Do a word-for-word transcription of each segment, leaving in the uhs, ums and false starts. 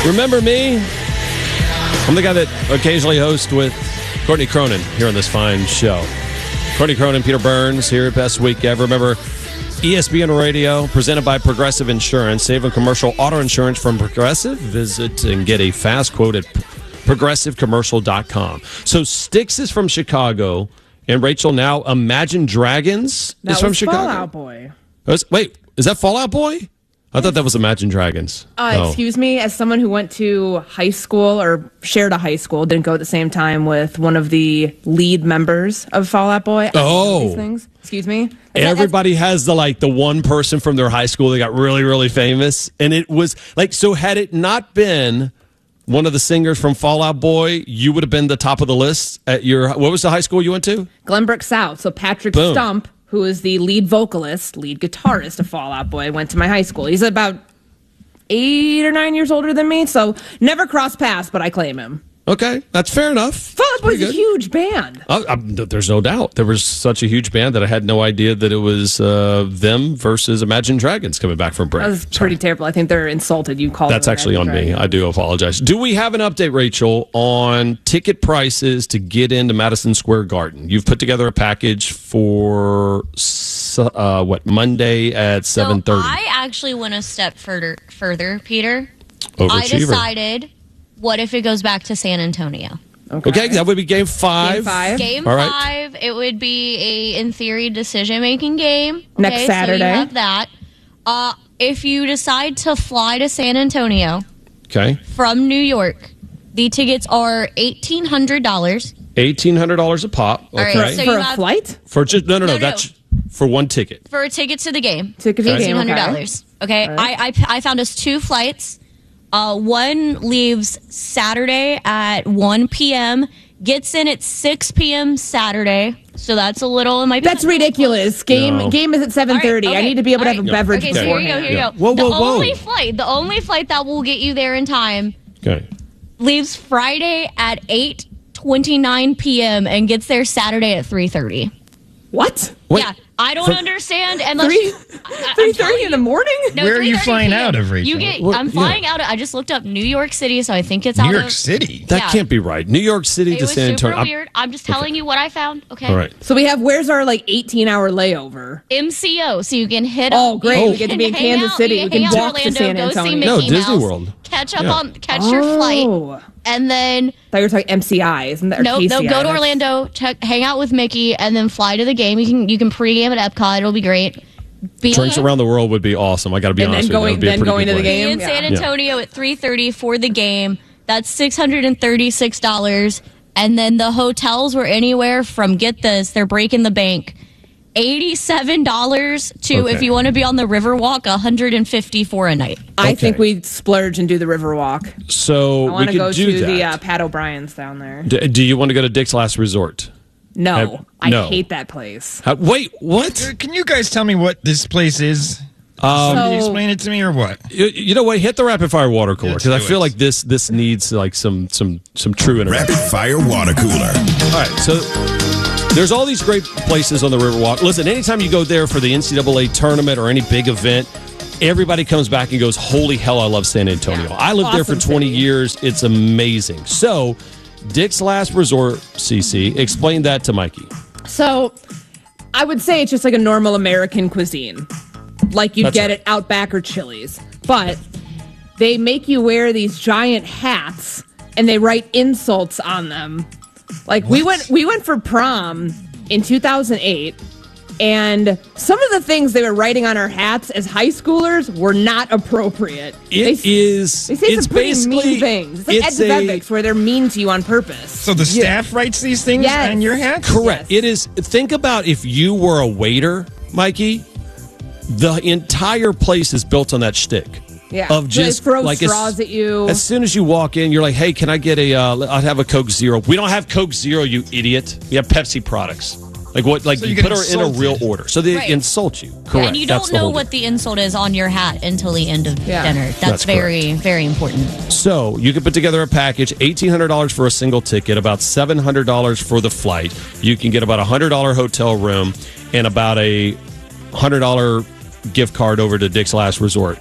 Remember me? I'm the guy that occasionally hosts with Courtney Cronin here on this fine show. Courtney Cronin, Peter Burns here at Best Week Ever. Remember, E S P N Radio, presented by Progressive Insurance. Save on commercial auto insurance from Progressive. Visit and get a fast quote at progressive commercial dot com. So Styx is from Chicago, and Rachel, now Imagine Dragons that is from was Chicago. Fall Out Boy. Was, wait, is that Fall Out Boy? I thought that was Imagine Dragons. Uh, oh. Excuse me, as someone who went to high school or shared a high school, didn't go at the same time with one of the lead members of Fall Out Boy. Oh. These things. Excuse me. Is Everybody that, has the like the one person from their high school that got really, really famous. And it was like, so had it not been one of the singers from Fall Out Boy, you would have been the top of the list at your, what was the high school you went to? Glenbrook South. So Patrick Boom. Stump, who is the lead vocalist, lead guitarist of Fall Out Boy, went to my high school. He's about eight or nine years older than me, so never crossed paths, but I claim him. Okay, that's fair enough. Fall Out Boy's a huge band. Oh, I, there's no doubt. There was such a huge band that I had no idea that it was uh, them versus Imagine Dragons coming back from break. That was pretty terrible. I think they're insulted. You called That's them actually on Imagine me. Dragons. I do apologize. Do we have an update, Rachel, on ticket prices to get into Madison Square Garden? You've put together a package for uh, what Monday at seven thirty. So I actually went a step further, further, Peter. Overachiever. I decided, what if it goes back to San Antonio? Okay. Okay, that would be game five. Game five. Game All right. five, it would be a, in theory, decision-making game. Okay, Next Saturday. So you have that. Uh, if you decide to fly to San Antonio Okay, from New York, the tickets are eighteen hundred dollars. eighteen hundred dollars a pop. Okay, right, so For you a have- flight? for just no, no, no, No, no. that's for one ticket. For a ticket to the game. Ticket to the game, eighteen hundred okay. dollars. Okay, All right. I, I I found us two flights. Uh, one leaves Saturday at one p.m. Gets in at six p.m. Saturday, so that's a little. It might be That's ridiculous. Game No. game is at seven thirty. All right, I okay, need to be able to all have a right. beverage Okay, so here you go. beforehand. Here you Yeah. go. Whoa, the whoa, whoa. only flight, the only flight that will get you there in time, Okay, leaves Friday at eight twenty-nine p.m. and gets there Saturday at three thirty. What? Wait, Yeah, I don't from- understand unless Three- you, I- I'm Three telling thirty in the you. morning? No, Where are you three thirty flying p m. out of, Rachel? You get. Well, I'm yeah. flying out of. I just looked up New York City, so I think it's out New York of City. that yeah. can't be right. New York City It to was San super Antonio. I'm- weird. I'm just telling you what I found. Okay. All right. So we have, where's our like eighteen hour layover? M C O, so you can hit. Oh, up, great. you We get to can be in hang Kansas out, City. you We can can hang out walk in to San Orlando, go see Antonio. Mickey No, Disney Mouse, World. Catch up Yeah. on catch your flight, Oh. and then thought you were talking M C I, isn't that? or no, K C I? no, go to That's- Orlando, check, hang out with Mickey, and then fly to the game. You can you can pregame at Epcot. It'll be great. Be Drinks around the world would be awesome. I got to be And honest then with you. going- That would be a then pretty going good to the play. game. in San Yeah. Antonio at three thirty for the game. That's six hundred and thirty six dollars, and then the hotels were anywhere from, get this, they're breaking the bank. eighty-seven dollars to, Okay. if you want to be on the Riverwalk, one hundred fifty for a night. I Okay. think we splurge and do the Riverwalk. So I we want to could go do to that. the uh, Pat O'Brien's down there. D- do you want to go to Dick's Last Resort? No, Have- I no. hate that place. How, wait, what? Can you guys tell me what this place is? Um, Can you So- explain it to me or what? you, you know what? Hit the rapid fire water cooler Let's because I do feel it. like this this needs like some some some true interaction. Rapid Fire Water Cooler. All right, so there's all these great places on the Riverwalk. Listen, anytime you go there for the N C double A tournament or any big event, everybody comes back and goes, holy hell, I love San Antonio. I lived there for Awesome twenty city. years. It's amazing. So, Dick's Last Resort, C C, explain that to Mikey. So, I would say it's just like a normal American cuisine, like you That's get right. at Outback or Chili's, but they make you wear these giant hats and they write insults on them. Like we went, we went for prom in two thousand eight. And some of the things they were writing on our hats as high schoolers were not appropriate. It they, is. They say it's some pretty basically mean things. It's like it's Ed a- Vevix, where they're mean to you on purpose. So the staff writes these things Yes. on your hats? Correct. Yes. It is. Think about if you were a waiter, Mikey. The entire place is built on that shtick. Yeah. Of They just throw like straws as, at you. As soon as you walk in, you're like, "Hey, can I get a? Uh, I'd have a Coke Zero." We don't have Coke Zero, you idiot. We have Pepsi products. Like what? Like So you you put get her in a insulted. real order, so they Right. insult you. Correct. And you That's don't the know whole what the insult is on your hat until the end of Yeah. dinner. That's, That's very, very important. So you can put together a package, eighteen hundred dollars for a single ticket, about seven hundred dollars for the flight. You can get about a one hundred dollars hotel room and about a one hundred dollars gift card over to Dick's Last Resort.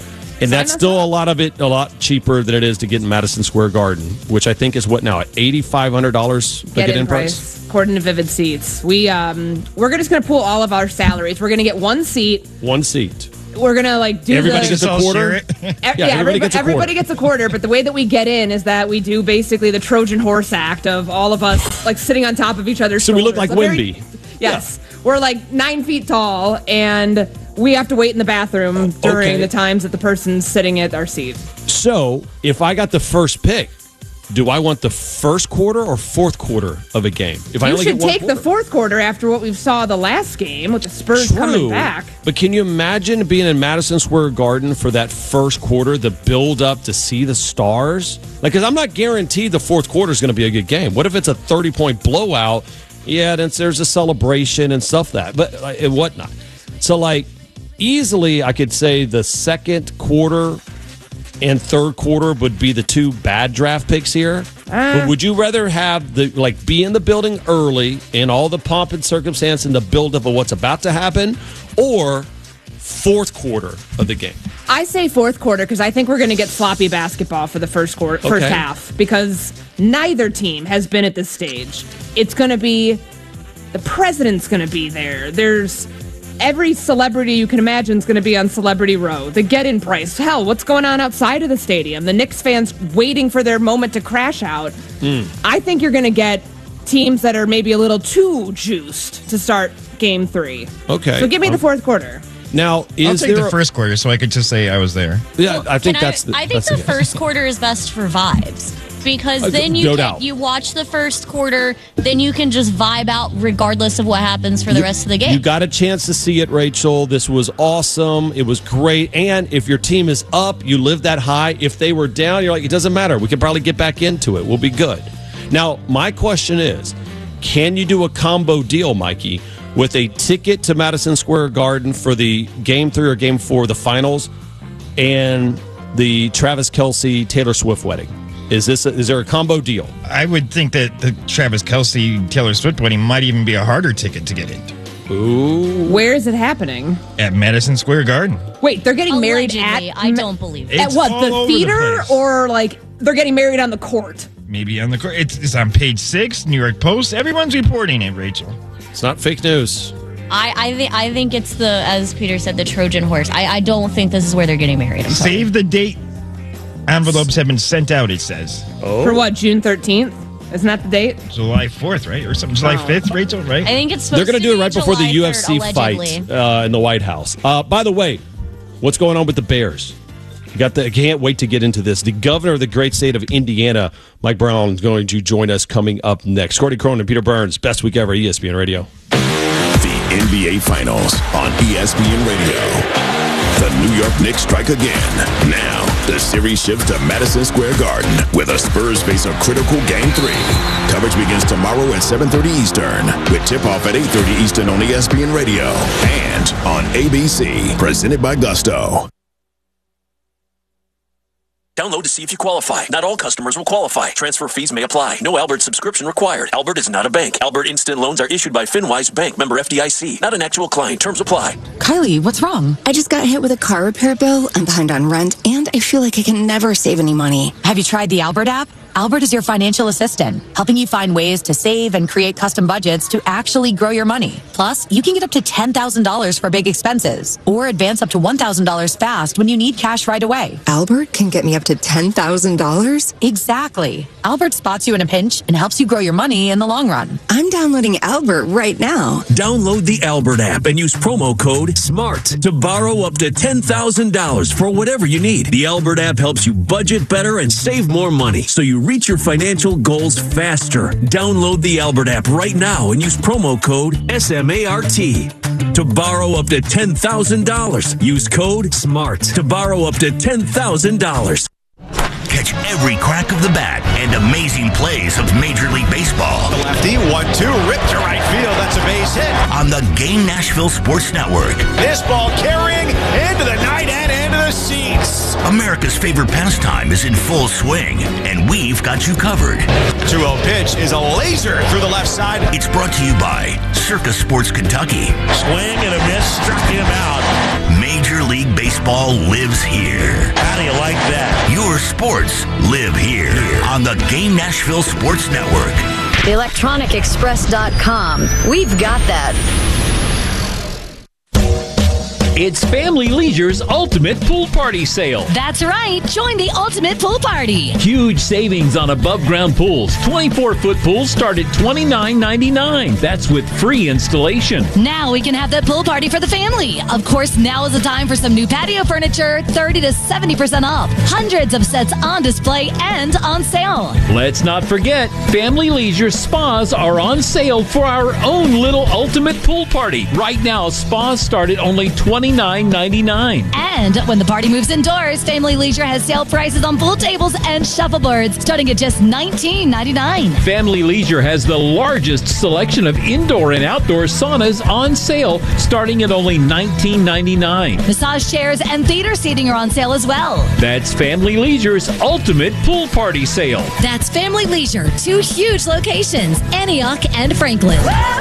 And that's still a lot of it, a lot cheaper than it is to get in Madison Square Garden, which I think is what now, at eighty-five hundred dollars the get-in price? price? According to Vivid Seats. We, um, we're just going to pool all of our salaries. We're going to get one seat. One seat. We're going to, like, do everybody the... gets a quarter? E- yeah, yeah, everybody, everybody, gets a quarter. everybody gets a quarter, but the way that we get in is that we do basically the Trojan horse act of all of us, like, sitting on top of each other's so shoulders. So we look like so Wimby. Very, yes. Yeah. We're, like, nine feet tall, and... we have to wait in the bathroom during okay. the times that the person's sitting at our seat. So, if I got the first pick, do I want the first quarter or fourth quarter of a game? If you I only should get one take quarter. the fourth quarter after what we saw the last game with the Spurs True, coming back. But can you imagine being in Madison Square Garden for that first quarter, the build up to see the stars? Like, because I'm not guaranteed the fourth quarter is going to be a good game. What if it's a thirty-point blowout? Yeah, then there's a celebration and stuff that, but uh, and whatnot. So, like, easily, I could say the second quarter and third quarter would be the two bad draft picks here. Uh, but would you rather have the like be in the building early in all the pomp and circumstance and the buildup of what's about to happen, or fourth quarter of the game? I say fourth quarter because I think we're going to get sloppy basketball for the first quarter, first okay. half, because neither team has been at this stage. It's going to be the president's going to be there. There's every celebrity you can imagine is going to be on Celebrity Row. The get-in price. Hell, what's going on outside of the stadium? The Knicks fans waiting for their moment to crash out. Mm. I think you're going to get teams that are maybe a little too juiced to start game three. Okay. So give me um, the fourth quarter. Now, is I'll take there the first quarter so I could just say I was there. Yeah, well, I think that's I, the I think the the first quarter is best for vibes. Because uh, then you no can, doubt. you watch the first quarter, then you can just vibe out regardless of what happens for the you, rest of the game. You got a chance to see it, Rachel. This was awesome. It was great. And if your team is up, you live that high. If they were down, you're like, it doesn't matter. We can probably get back into it. We'll be good. Now, my question is, can you do a combo deal, Mikey, with a ticket to Madison Square Garden for the game three or game four, the finals, and the Travis Kelce Taylor Swift wedding? Is this a, is there a combo deal? I would think that the Travis Kelce Taylor Swift wedding might even be a harder ticket to get into. Ooh. Where is it happening? At Madison Square Garden. Wait, they're getting Allegedly, married at... I don't believe it. At what, the theater? The or, like, they're getting married on the court? Maybe on the court. It's, it's on page six, New York Post. Everyone's reporting it, Rachel. It's not fake news. I I, th- I think it's the, as Peter said, the Trojan horse. I, I don't think this is where they're getting married. I'm Save sorry. the date. Envelopes have been sent out, it says. Oh. For what, June thirteenth? Isn't that the date? July fourth, right? Or something. July fifth, Rachel, right? I think it's supposed They're going to do it right before July the U F C third, fight uh, in the White House. Uh, by the way, what's going on with the Bears? You got the. I can't wait to get into this. The governor of the great state of Indiana, Mike Brown, is going to join us coming up next. Courtney Cronin, Peter Burns, best week ever, E S P N Radio. The N B A Finals on E S P N Radio. The New York Knicks strike again. Now, the series shifts to Madison Square Garden, where the Spurs face a critical Game three. Coverage begins tomorrow at seven thirty Eastern, with tip-off at eight thirty Eastern on E S P N Radio and on A B C, presented by Gusto. Download to see if you qualify. Not all customers will qualify. Transfer fees may apply. No Albert subscription required. Albert is not a bank. Albert Instant Loans are issued by FinWise Bank, member F D I C. Not an actual client. Terms apply. Kylie, what's wrong? I just got hit with a car repair bill. I'm behind on rent, and I feel like I can never save any money. Have you tried the Albert app? Albert is your financial assistant, helping you find ways to save and create custom budgets to actually grow your money. Plus, you can get up to ten thousand dollars for big expenses or advance up to one thousand dollars fast when you need cash right away. Albert can get me up to ten thousand dollars? Exactly. Albert spots you in a pinch and helps you grow your money in the long run. I'm downloading Albert right now. Download the Albert app and use promo code SMART to borrow up to ten thousand dollars for whatever you need. The Albert app helps you budget better and save more money, so you reach your financial goals faster. Download the Albert app right now and use promo code S M A R T to borrow up to ten thousand dollars. Use code SMART to borrow up to ten thousand dollars. Catch every crack of the bat and amazing plays of Major League Baseball. The lefty, one two, ripped to right field. That's a base hit. On the Game Nashville Sports Network. This ball carrying into the night and into the seats. America's favorite pastime is in full swing, and we've got you covered. two oh pitch is a laser through the left side. It's brought to you by Circus Sports Kentucky. Swing and a miss, struck him out. Major League Baseball lives here. How do you like that? Your sports live here on the Game Nashville Sports Network. the electronic express dot com. We've got that. It's Family Leisure's Ultimate Pool Party Sale. That's right. Join the Ultimate Pool Party. Huge savings on above-ground pools. twenty-four foot pools start at twenty-nine ninety-nine. That's with free installation. Now we can have that pool party for the family. Of course, now is the time for some new patio furniture, thirty to seventy percent off. Hundreds of sets on display and on sale. Let's not forget, Family Leisure spas are on sale for our own little Ultimate Pool Party. Right now, spas start at only twenty-nine ninety-nine. And when the party moves indoors, Family Leisure has sale prices on pool tables and shuffleboards starting at just nineteen ninety-nine. Family Leisure has the largest selection of indoor and outdoor saunas on sale starting at only nineteen ninety-nine. Massage chairs and theater seating are on sale as well. That's Family Leisure's Ultimate Pool Party Sale. That's Family Leisure, two huge locations, Antioch and Franklin.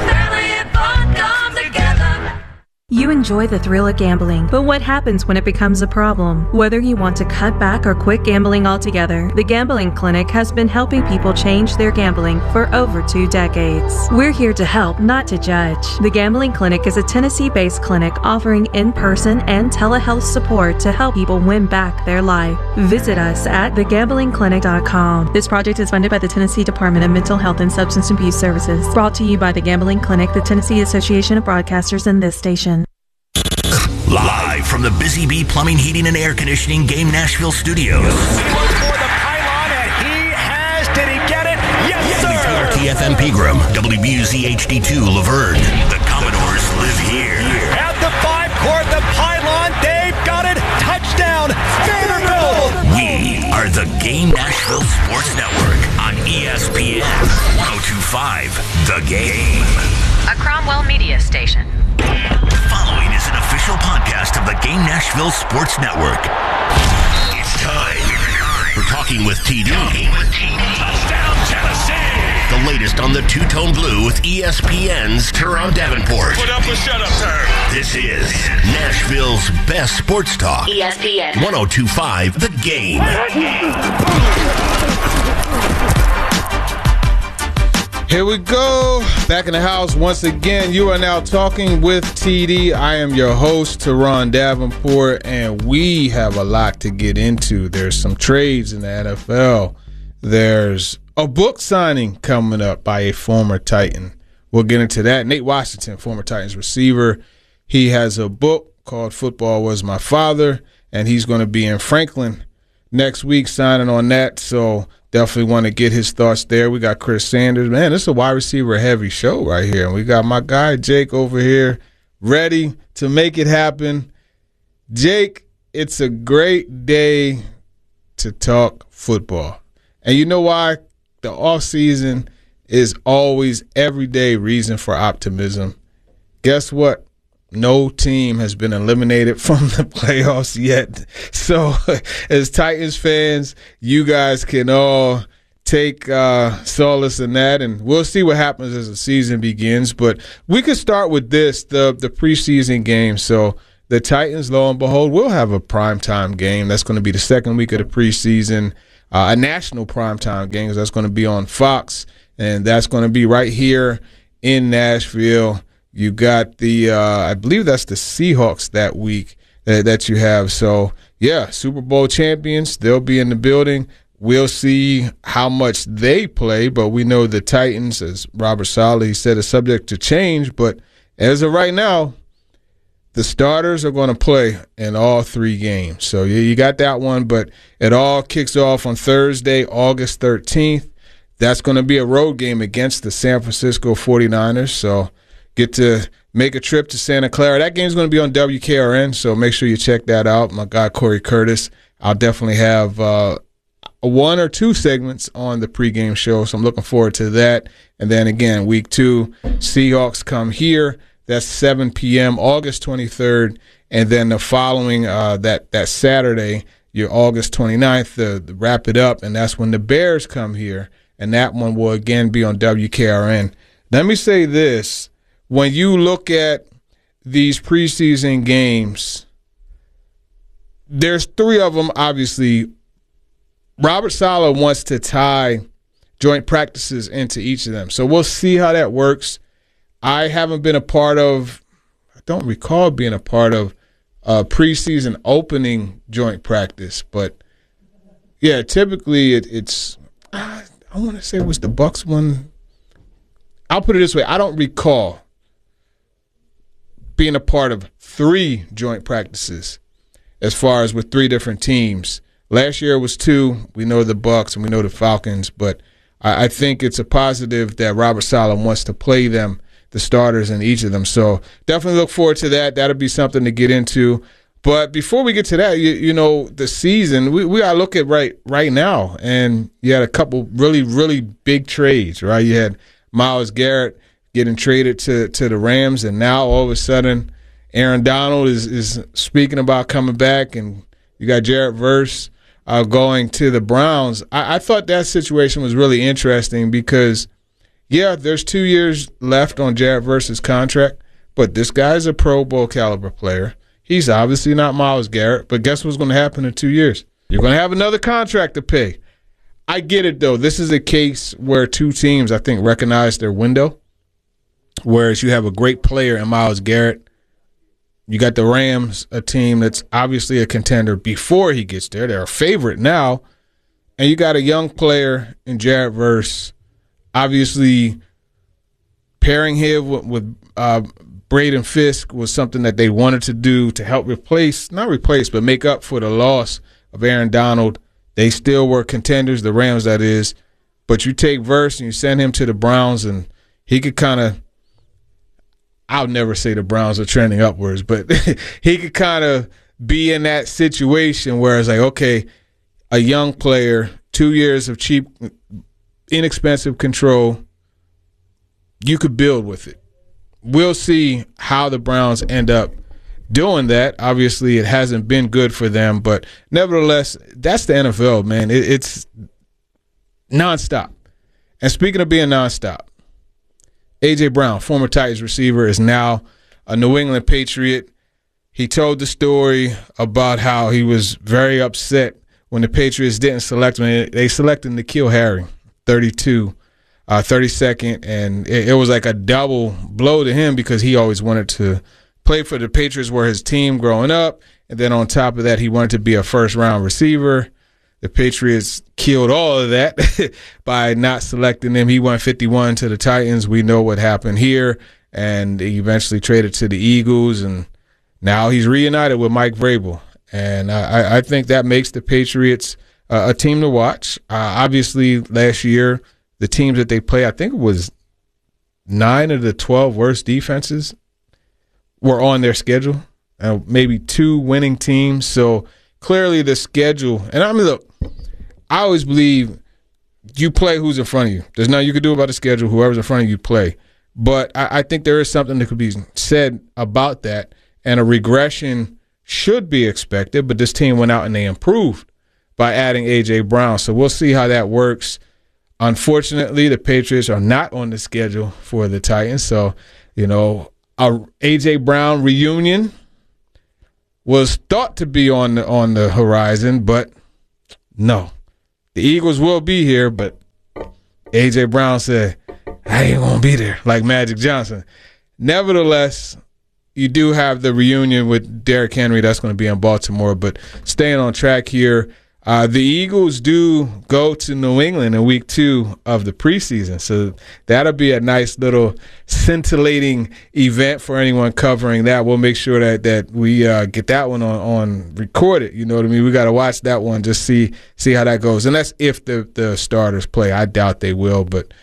You enjoy the thrill of gambling, but what happens when it becomes a problem? Whether you want to cut back or quit gambling altogether, the Gambling Clinic has been helping people change their gambling for over two decades. We're here to help, not to judge. The Gambling Clinic is a Tennessee-based clinic offering in-person and telehealth support to help people win back their life. Visit us at the gambling clinic dot com. This project is funded by the Tennessee Department of Mental Health and Substance Abuse Services. Brought to you by the Gambling Clinic, the Tennessee Association of Broadcasters, and this station. Live from the Busy Bee Plumbing, Heating, and Air Conditioning Game Nashville Studios. He looks for the pylon, and he has. Did he get it? Yes, sir. W T F M Pegram, W B U Z H D two Laverne. The Commodores live here. At the five court, the pylon. They've got it. Touchdown, Vanderbilt. We are the Game Nashville Sports Network on E S P N one oh two point five The Game. A Cromwell Media Station. Following is an official podcast of the Game Nashville Sports Network. It's time for Talking with T D. Touchdown, Tennessee. The latest on the two-tone blue with E S P N's Teron Davenport. Put up a shut-up turn. This is Nashville's best sports talk. E S P N one oh two point five The Game. Here we go. Back in the house once again. You are now talking with T D. I am your host, Teron Davenport, and we have a lot to get into. There's some trades in the N F L. There's a book signing coming up by a former Titan. We'll get into that. Nate Washington, former Titans receiver. He has a book called Football Was My Father, and he's going to be in Franklin next week signing on that. So definitely want to get his thoughts there. We got Chris Sanders. Man, this is a wide receiver heavy show right here. And we got my guy Jake over here ready to make it happen. Jake, it's a great day to talk football. And you know why? The offseason is always everyday reason for optimism. Guess what? No team has been eliminated from the playoffs yet. So as Titans fans, you guys can all take uh, solace in that, and we'll see what happens as the season begins. But we could start with this, the, the preseason game. So the Titans, lo and behold, will have a primetime game. That's going to be the second week of the preseason, uh, a national primetime game. That's going to be on Fox, and that's going to be right here in Nashville. You got the, uh, I believe that's the Seahawks that week that, that you have. So, yeah, Super Bowl champions, they'll be in the building. We'll see how much they play, but we know the Titans, as Robert Saleh he said, is subject to change. But as of right now, the starters are going to play in all three games. So, yeah, you got that one, but it all kicks off on Thursday, August thirteenth. That's going to be a road game against the San Francisco forty-niners. So, get to make a trip to Santa Clara. That game's going to be on W K R N, so make sure you check that out. My guy Corey Curtis. I'll definitely have uh, a one or two segments on the pregame show, so I'm looking forward to that. And then again, week two, Seahawks come here. That's seven p.m. August twenty-third, and then the following uh, that that Saturday, your August twenty-ninth, the, the wrap it up, and that's when the Bears come here, and that one will again be on W K R N. Let me say this: when you look at these preseason games, there's three of them, obviously. Robert Saleh wants to tie joint practices into each of them. So we'll see how that works. I haven't been a part of, I don't recall being a part of a preseason opening joint practice. But, yeah, typically it, it's, I want to say it was the Bucs one. I'll put it this way. I don't recall being a part of three joint practices as far as with three different teams. Last year it was two. We know the Bucs and we know the Falcons, but I, I think it's a positive that Robert Saleh wants to play them, the starters in each of them. So definitely look forward to that. That'll be something to get into. But before we get to that, you, you know, the season, we, we got to look at right right now. And you had a couple really, really big trades, right? You had Myles Garrett getting traded to, to the Rams, and now all of a sudden Aaron Donald is, is speaking about coming back, and you got Jared Verse Uh, going to the Browns. I, I thought that situation was really interesting because, yeah, there's two years left on Jared Verse's contract, but this guy's a Pro Bowl caliber player. He's obviously not Myles Garrett, but guess what's going to happen in two years? You're going to have another contract to pay. I get it, though. This is a case where two teams, I think, recognize their window, whereas you have a great player in Myles Garrett. You got the Rams, a team that's obviously a contender before he gets there. They're a favorite now. And you got a young player in Jared Verse, obviously pairing him with, with uh, Braden Fisk was something that they wanted to do to help replace, not replace, but make up for the loss of Aaron Donald. They still were contenders, the Rams, that is. But you take Verse and you send him to the Browns, and he could kind of, I'll never say the Browns are trending upwards, but he could kind of be in that situation where it's like, okay, a young player, two years of cheap, inexpensive control, you could build with it. We'll see how the Browns end up doing that. Obviously, it hasn't been good for them, but nevertheless, that's the N F L, man. It, it's nonstop. And speaking of being nonstop, A J. Brown, former Titans receiver, is now a New England Patriot. He told the story about how he was very upset when the Patriots didn't select him. They selected N'Keal Harry, thirty-two, uh, thirty-second, and it, it was like a double blow to him because he always wanted to play for the Patriots, were his team growing up, and then on top of that, he wanted to be a first-round receiver. The Patriots killed all of that by not selecting him. He went fifty-one to the Titans. We know what happened here, and he eventually traded to the Eagles, and now he's reunited with Mike Vrabel. And I, I think that makes the Patriots uh, a team to watch. Uh, obviously, last year, the teams that they play, I think it was nine of the twelve worst defenses were on their schedule, uh, maybe two winning teams. So clearly the schedule, and I mean, look, I always believe you play who's in front of you. There's nothing you can do about the schedule. Whoever's in front of you, play. But I, I think there is something that could be said about that, and a regression should be expected. But this team went out and they improved by adding A J. Brown. So we'll see how that works. Unfortunately, the Patriots are not on the schedule for the Titans. So, you know, a A J. Brown reunion was thought to be on the, on the horizon, but no. The Eagles will be here, but A J. Brown said, I ain't going to be there, like Magic Johnson. Nevertheless, you do have the reunion with Derrick Henry. That's going to be in Baltimore. But staying on track here, uh, the Eagles do go to New England in week two of the preseason. So that'll be a nice little scintillating event for anyone covering that. We'll make sure that that we uh, get that one on, on recorded. You know what I mean? We got to watch that one, just see see how that goes. And that's if the, the starters play. I doubt they will. But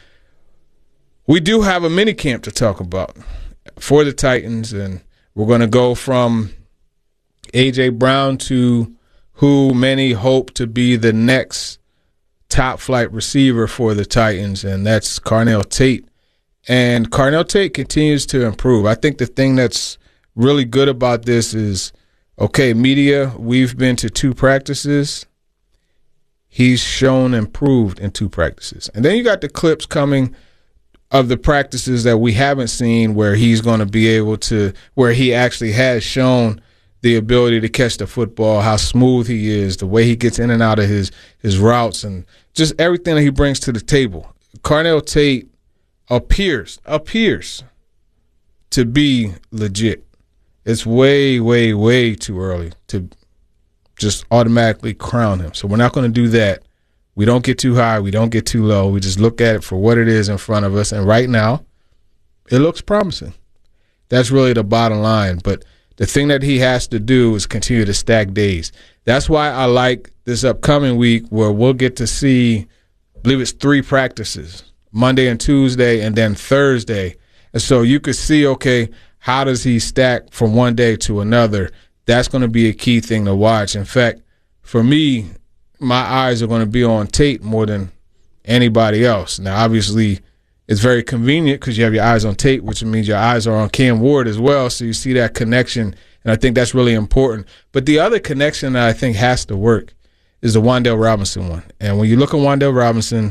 we do have a mini camp to talk about for the Titans, and we're going to go from A J. Brown to who many hope to be the next top flight receiver for the Titans, and that's Carnell Tate. And Carnell Tate continues to improve. I think the thing that's really good about this is, okay, media, we've been to two practices. He's shown improved in two practices. And then you got the clips coming of the practices that we haven't seen where he's going to be able to, where he actually has shown the ability to catch the football, how smooth he is, the way he gets in and out of his, his routes, and just everything that he brings to the table. Carnell Tate appears, appears to be legit. It's way, way, way too early to just automatically crown him. So we're not going to do that. We don't get too high. We don't get too low. We just look at it for what it is in front of us. And right now, it looks promising. That's really the bottom line. But the thing that he has to do is continue to stack days. That's why I like this upcoming week where we'll get to see, I believe it's three practices, Monday and Tuesday and then Thursday. And so you could see, okay, how does he stack from one day to another? That's going to be a key thing to watch. In fact, for me, my eyes are going to be on Tate more than anybody else. Now, obviously, it's very convenient because you have your eyes on Tate, which means your eyes are on Cam Ward as well, so you see that connection, and I think that's really important. But the other connection that I think has to work is the Wan'Dale Robinson one. And when you look at Wan'Dale Robinson,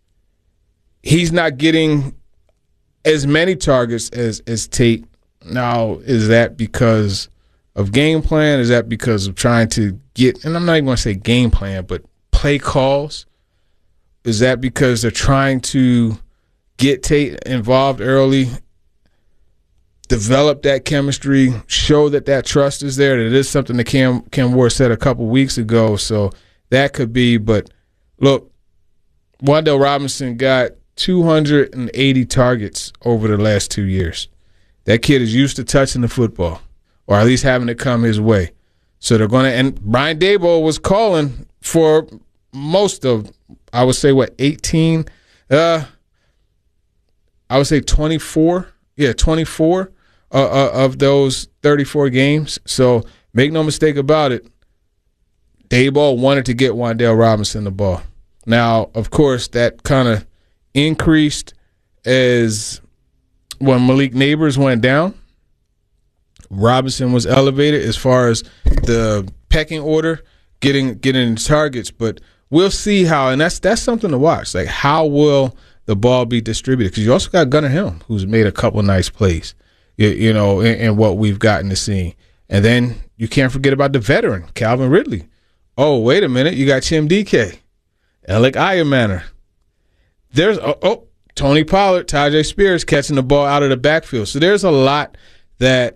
he's not getting as many targets as, as Tate. Now, is that because of game plan? Is that because of trying to get, and I'm not even going to say game plan, but play calls? Is that because they're trying to get Tate involved early, develop that chemistry, show that that trust is there, that it is something that Cam, Cam Ward said a couple weeks ago? So that could be, but look, Wan'Dale Robinson got two hundred eighty targets over the last two years. That kid is used to touching the football, or at least having it come his way. So they're going to, and Brian Daboll was calling for most of, I would say, what, eighteen? Uh, I would say twenty-four. Yeah, twenty-four uh, uh, of those thirty-four games. So make no mistake about it, Daboll wanted to get Wan'Dale Robinson the ball. Now, of course, that kind of increased as when Malik Neighbors went down. Robinson was elevated as far as the pecking order, getting getting targets. But we'll see how, and that's that's something to watch. Like, how will the ball be distributed? Because you also got Gunnar Helm, who's made a couple nice plays, you, you know, in, in what we've gotten to see. And then you can't forget about the veteran, Calvin Ridley. Oh, wait a minute. You got Tim D K, Alec Ayermanner. There's, oh, oh, Tony Pollard, Tyjae Spears catching the ball out of the backfield. So there's a lot that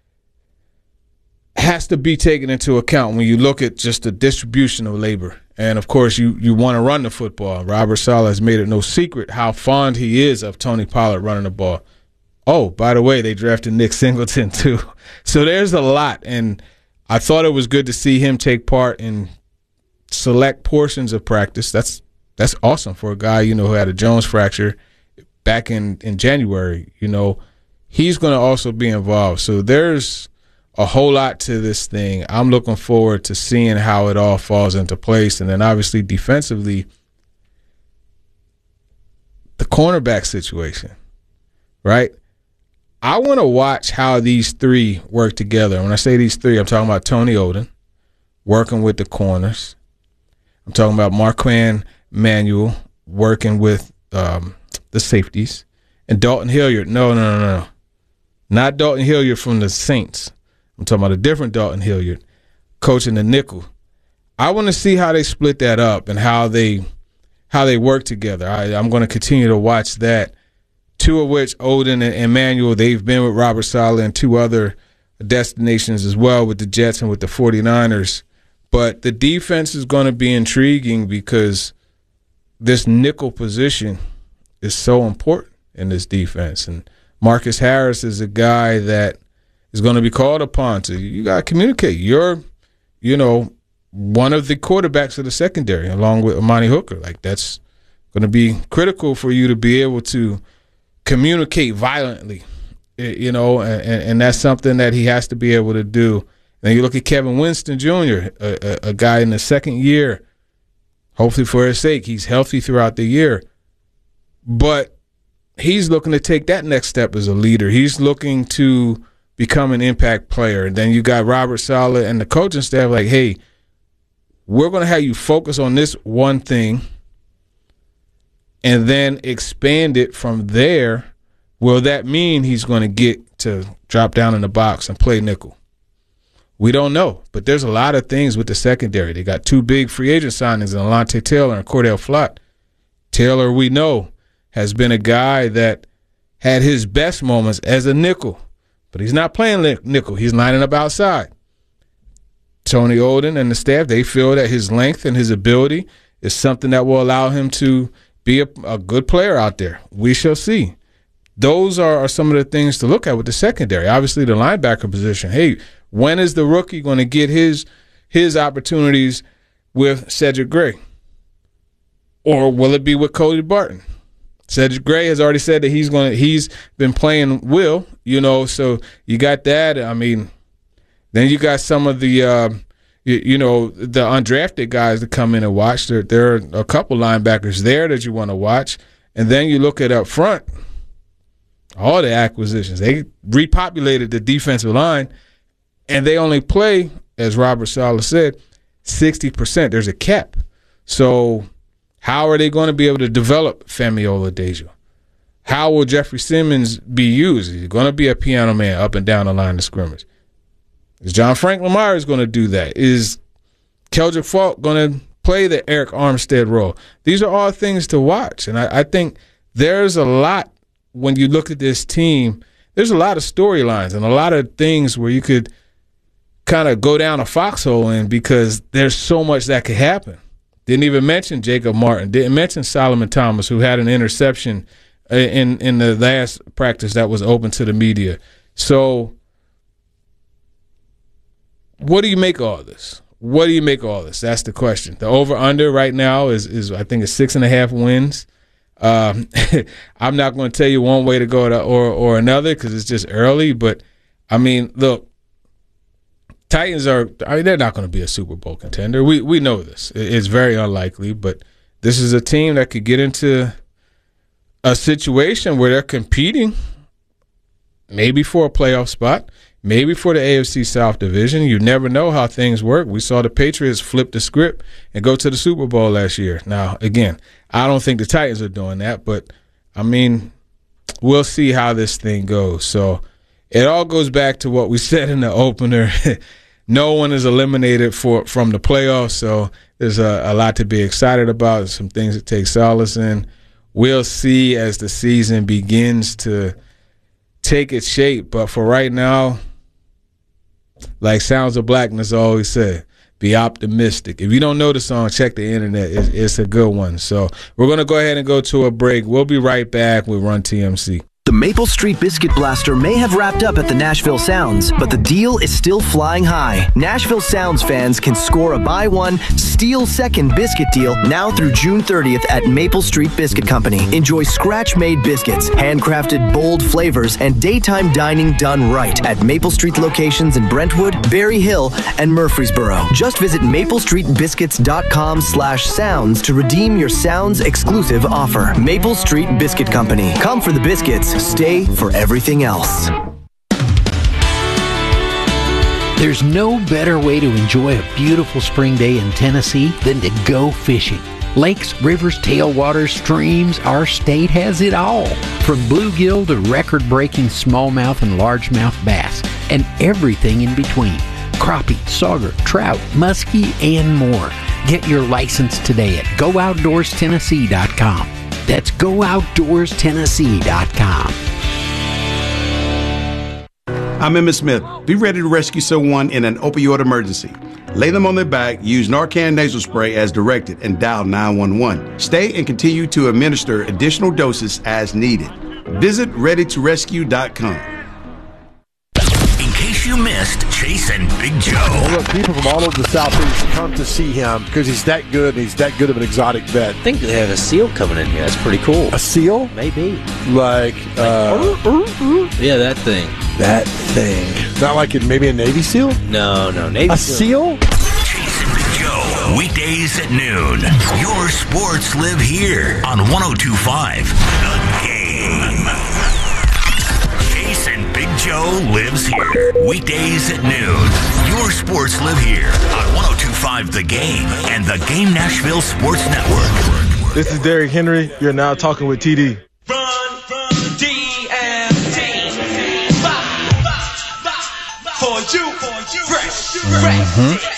has to be taken into account when you look at just the distribution of labor. And, of course, you, you want to run the football. Robert Saleh has made it no secret how fond he is of Tony Pollard running the ball. Oh, by the way, they drafted Nick Singleton, too. So there's a lot. And I thought it was good to see him take part in select portions of practice. That's that's awesome for a guy, you know, who had a Jones fracture back in, in January. You know, he's going to also be involved. So there's a whole lot to this thing. I'm looking forward to seeing how it all falls into place. And then obviously defensively, the cornerback situation, right? I want to watch how these three work together. When I say these three, I'm talking about Tony Oden working with the corners. I'm talking about Marquand Manuel working with um, the safeties. And Dalton Hilliard. No, no, no, no. Not Dalton Hilliard from the Saints. I'm talking about a different Dalton Hilliard coaching the nickel. I want to see how they split that up and how they how they work together. I, I'm going to continue to watch that. Two of which, Oden and Emmanuel, they've been with Robert Saleh and two other destinations as well, with the Jets and with the forty-niners. But the defense is going to be intriguing because this nickel position is so important in this defense. And Marcus Harris is a guy that is going to be called upon to, you got to communicate. You're, you know, one of the quarterbacks of the secondary along with Amani Hooker. Like, that's going to be critical for you to be able to communicate violently, you know, and, and that's something that he has to be able to do. And you look at Kevin Winston Junior, a, a, a guy in the second year Hopefully for his sake, he's healthy throughout the year. But he's looking to take that next step as a leader. He's looking to become an impact player. And then you got Robert Saleh and the coaching staff like, hey, we're going to have you focus on this one thing and then expand it from there. Will that mean he's going to get to drop down in the box and play nickel? We don't know, but there's a lot of things with the secondary. They got two big free agent signings in Alontae Taylor and Cordell Flott. Taylor, we know, has been a guy that had his best moments as a nickel, but he's not playing nickel. He's lining up outside. Tony Olden and the staff, they feel that his length and his ability is something that will allow him to be a, a good player out there. We shall see. Those are, are some of the things to look at with the secondary. Obviously, the linebacker position. Hey, when is the rookie going to get his his opportunities with Cedric Gray? Or will it be with Cody Barton? Cedric Gray has already said that he's going to, he's been playing Will, you know, so you got that. I mean, then you got some of the, uh, you, you know, the undrafted guys that come in and watch. There, there are a couple linebackers there that you want to watch. And then you look at up front, all the acquisitions. They repopulated the defensive line, and they only play, as Robert Saleh said, sixty percent. There's a cap. So how are they going to be able to develop Femi Oladejo? How will Jeffrey Simmons be used? Is he going to be a piano man up and down the line of scrimmage? Is John Franklin Myers going to do that? Is Keldrick Faulk going to play the Eric Armstead role? These are all things to watch. And I, I think there's a lot when you look at this team. There's a lot of storylines and a lot of things where you could kind of go down a foxhole in because there's so much that could happen. Didn't even mention Jacob Martin. Didn't mention Solomon Thomas, who had an interception in, in the last practice that was open to the media. So what do you make of all this? What do you make of all this? That's the question. The over-under right now is, is I think, it's six and a half wins. Um, I'm not going to tell you one way to go to, or, or another because it's just early. But, I mean, look, Titans are – I mean, they're not going to be a Super Bowl contender. We we know this. It's very unlikely. But this is a team that could get into a situation where they're competing maybe for a playoff spot, maybe for the A F C South Division. You never know how things work. We saw the Patriots flip the script and go to the Super Bowl last year. Now, again, I don't think the Titans are doing that, but, I mean, we'll see how this thing goes. So it all goes back to what we said in the opener. No one is eliminated for from the playoffs, so there's a, a lot to be excited about, some things to take solace in. We'll see as the season begins to take its shape, but for right now, like Sounds of Blackness always said, be optimistic. If you don't know the song, check the internet. It's, it's a good one. So we're going to go ahead and go to a break. We'll be right back with Run T M C. The Maple Street Biscuit Blaster may have wrapped up at the Nashville Sounds, but the deal is still flying high. Nashville Sounds fans can score a buy one, steal second biscuit deal now through June thirtieth at Maple Street Biscuit Company. Enjoy scratch-made biscuits, handcrafted bold flavors, and daytime dining done right at Maple Street locations in Brentwood, Berry Hill, and Murfreesboro. Just visit maplestreetbiscuits.com slash sounds to redeem your Sounds exclusive offer. Maple Street Biscuit Company. Come for the biscuits. Stay for everything else. There's no better way to enjoy a beautiful spring day in Tennessee than to go fishing. Lakes, rivers, tailwaters, streams, our state has it all. From bluegill to record-breaking smallmouth and largemouth bass, and everything in between. Crappie, sauger, trout, muskie, and more. Get your license today at go outdoors tennessee dot com. That's go outdoors tennessee dot com. I'm Emmitt Smith. Be ready to rescue someone in an opioid emergency. Lay them on their back, use Narcan nasal spray as directed, and dial nine one one. Stay and continue to administer additional doses as needed. Visit ready to rescue dot com. In case you missed Chase and Big Joe. Well, look, people from all over the Southeast come to see him because he's that good and he's that good of an exotic vet. I think they have a seal coming in here. That's pretty cool. A seal? Maybe. Like, uh, uh, yeah, that thing. That thing. Not like it, maybe a Navy SEAL? No, no, Navy a SEAL. A seal? Chase and Big Joe. Weekdays at noon. Your sports live here on one oh two point five The Game. Jason Big Joe lives here. Weekdays at noon. Your sports live here on one oh two point five The Game and the Game Nashville Sports Network. This is Derrick Henry. You're now talking with T D. Run, run, D M T. For you, for you, fresh, fresh.